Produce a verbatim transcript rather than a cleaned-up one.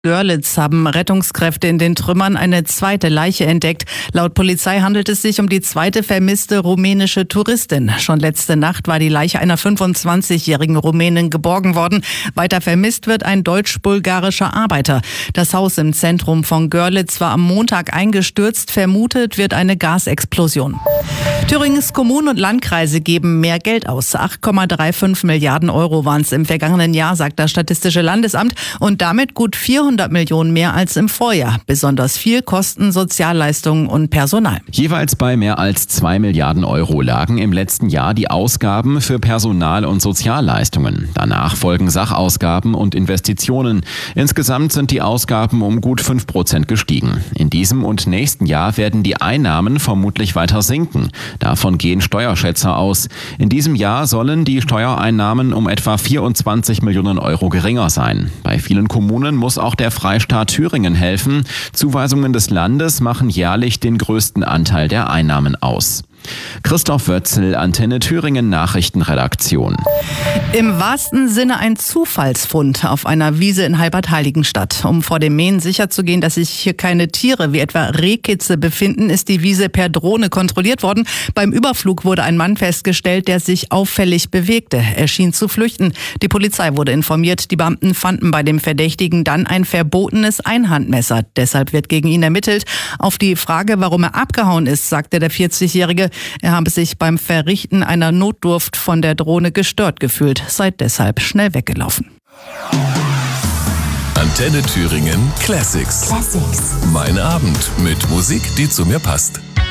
Görlitz haben Rettungskräfte in den Trümmern eine zweite Leiche entdeckt. Laut Polizei handelt es sich um die zweite vermisste rumänische Touristin. Schon letzte Nacht war die Leiche einer fünfundzwanzigjährigen Rumänin geborgen worden. Weiter vermisst wird ein deutsch-bulgarischer Arbeiter. Das Haus im Zentrum von Görlitz war am Montag eingestürzt. Vermutet wird eine Gasexplosion. Thüringens Kommunen und Landkreise geben mehr Geld aus. acht Komma fünfunddreißig Milliarden Euro waren es im vergangenen Jahr, sagt das Statistische Landesamt. Und damit gut vierhundert Millionen mehr als im Vorjahr. Besonders viel kosten Sozialleistungen und Personal. Jeweils bei mehr als zwei Milliarden Euro lagen im letzten Jahr die Ausgaben für Personal- und Sozialleistungen. Danach folgen Sachausgaben und Investitionen. Insgesamt sind die Ausgaben um gut fünf Prozent gestiegen. In diesem und nächsten Jahr werden die Einnahmen vermutlich weiter sinken. Davon gehen Steuerschätzer aus. In diesem Jahr sollen die Steuereinnahmen um etwa vierundzwanzig Millionen Euro geringer sein. Bei vielen Kommunen muss auch der Freistaat Thüringen helfen. Zuweisungen des Landes machen jährlich den größten Anteil der Einnahmen aus. Christoph Wötzel, Antenne Thüringen Nachrichtenredaktion. Im wahrsten Sinne ein Zufallsfund auf einer Wiese in Halbert-Heiligenstadt. Um vor dem Mähen sicherzugehen, dass sich hier keine Tiere wie etwa Rehkitze befinden, ist die Wiese per Drohne kontrolliert worden. Beim Überflug wurde ein Mann festgestellt, der sich auffällig bewegte. Er schien zu flüchten. Die Polizei wurde informiert. Die Beamten fanden bei dem Verdächtigen dann ein verbotenes Einhandmesser. Deshalb wird gegen ihn ermittelt. Auf die Frage, warum er abgehauen ist, sagte der vierzigjährige, er habe sich beim Verrichten einer Notdurft von der Drohne gestört gefühlt, sei deshalb schnell weggelaufen. Antenne Thüringen Classics. Classics. Mein Abend mit Musik, die zu mir passt.